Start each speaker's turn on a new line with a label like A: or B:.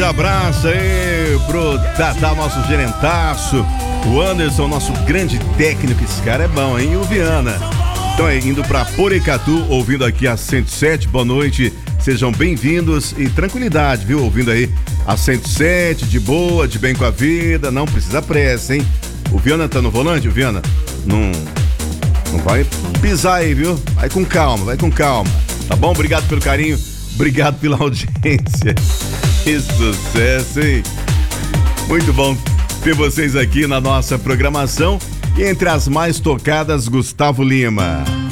A: abraço aí pro Tatá, nosso gerentaço. O Anderson, nosso grande técnico. Esse cara é bom, hein? E o Viana. Então, indo pra Porecatu, ouvindo aqui a 107. Boa noite, sejam bem-vindos e tranquilidade, viu? Ouvindo aí a 107, de boa, de bem com a vida. Não precisa pressa, hein? O Viana tá no volante, o Viana? Não vai pisar aí, viu? Vai com calma, tá bom? Obrigado pelo carinho, obrigado pela audiência. Que sucesso, hein? Muito bom ter vocês aqui na nossa programação. E entre as mais tocadas, Gustavo Lima.